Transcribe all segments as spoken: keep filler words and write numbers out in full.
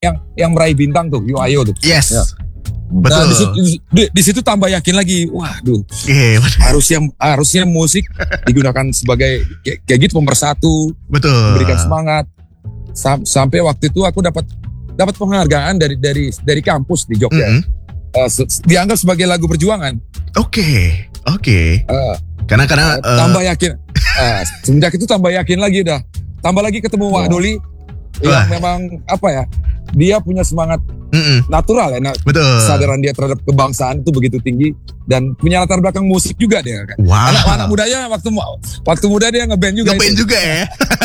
yang yang meraih bintang tuh, Yo Ayo tuh. Yes. Ya. Betul. Nah, di, situ, di, di situ tambah yakin lagi, waduh, yeah, harusnya harusnya musik digunakan sebagai kayak, kayak gitu pemersatu, betul, memberikan semangat. Sam, sampai waktu itu aku dapat dapat penghargaan dari dari dari kampus di Jogja, mm-hmm. uh, se, dianggap sebagai lagu perjuangan. Oke, okay, oke. Okay. Uh, karena karena uh, tambah yakin, uh, semenjak itu tambah yakin lagi dah, tambah lagi ketemu Wak Doli yang memang apa ya, dia punya semangat Mm-mm. natural ya, nah, betul. Kesadaran dia terhadap kebangsaan itu begitu tinggi dan punya latar belakang musik juga dia kan. Wow. Anak, anak mudanya waktu waktu muda dia ngeband juga. Ngeband juga ya.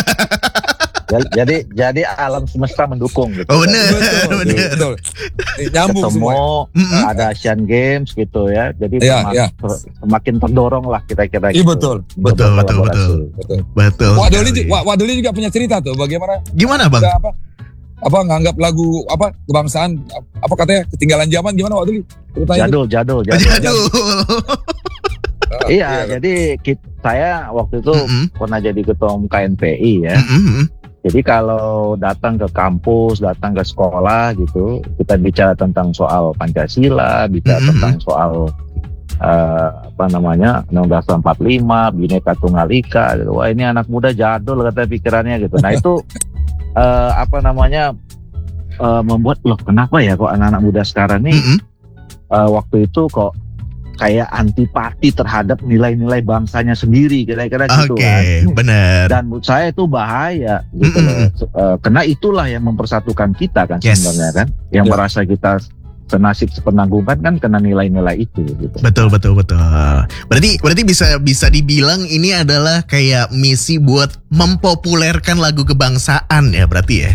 jadi jadi alam semesta mendukung gitu. Oh benar, betul, benar. Betul. Nyambung Ketemu semua. Ada Asian Games gitu ya. Jadi ya, semakin, ya. semakin terdorong lah kira-kira gitu. Iya betul. Betul, betul, betul. Betul. Betul. Wak Doli, Wak Doli juga punya cerita tuh bagaimana? Gimana, Bang? Apa? Apa nganggap lagu apa kebangsaan apa katanya ketinggalan zaman gimana Wak Doli? Jadul, jadul, jadul. Jadul. Uh, iya, iya, jadi kita, saya waktu itu mm-hmm. pernah jadi ketua umum K N P I ya. Mm-hmm. Jadi kalau datang ke kampus, datang ke sekolah gitu, kita bicara tentang soal Pancasila, bicara mm-hmm. tentang soal uh, apa namanya Undang-Undang Dasar empat puluh lima, Bhinneka Tunggal Ika. Gitu. Wah ini anak muda jadul kata pikirannya gitu. Nah itu uh, apa namanya uh, membuat loh kenapa ya kok anak-anak muda sekarang nih mm-hmm. uh, waktu itu kok kayak antipati terhadap nilai-nilai bangsanya sendiri kira-kira gitu kan. Oke, benar. Dan menurut saya itu bahaya gitu loh. Uh, karena itulah yang mempersatukan kita kan yes. sebenarnya kan. Yang yeah. merasa kita senasib sepenanggungan kan karena nilai-nilai itu gitu. Betul betul betul. Berarti berarti bisa bisa dibilang ini adalah kayak misi buat mempopulerkan lagu kebangsaan ya berarti ya.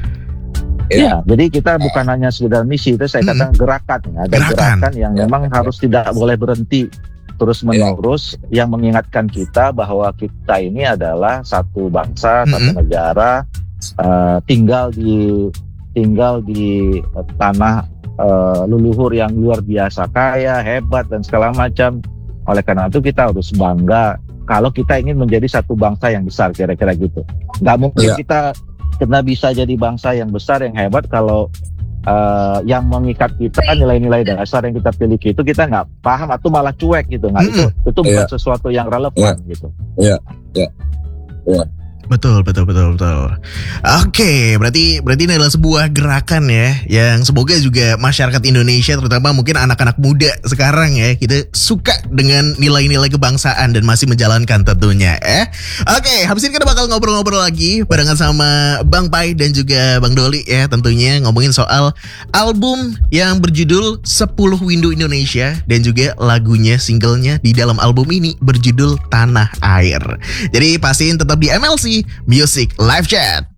Ya, jadi kita bukan hanya sekedar misi, itu saya katakan gerakan. Ada gerakan, gerakan yang ya, memang ya. harus tidak boleh berhenti terus menerus, ya. yang mengingatkan kita bahwa kita ini adalah satu bangsa, mm-hmm. satu negara, uh, tinggal di tinggal di uh, tanah uh, leluhur yang luar biasa kaya, hebat dan segala macam. Oleh karena itu kita harus bangga kalau kita ingin menjadi satu bangsa yang besar, kira-kira gitu. Nggak mungkin ya. kita Karena bisa jadi bangsa yang besar, yang hebat kalau uh, yang mengikat kita nilai-nilai dasar yang kita miliki itu kita nggak paham atau malah cuek gitu, nggak mm-hmm. itu itu bukan yeah. sesuatu yang relevan yeah. gitu. Iya, yeah. iya, yeah. Betul, betul, betul, betul. Oke, berarti berarti ini adalah sebuah gerakan ya, yang semoga juga masyarakat Indonesia, terutama mungkin anak-anak muda sekarang ya, kita suka dengan nilai-nilai kebangsaan dan masih menjalankan tentunya. Eh, oke, habis ini kita bakal ngobrol-ngobrol lagi barengan sama Bang Pai dan juga Bang Doli ya, tentunya ngomongin soal album yang berjudul sepuluh Windu Indonesia dan juga lagunya, singlenya di dalam album ini berjudul Tanah Air. Jadi pastiin tetap di M L C Music Live Chat.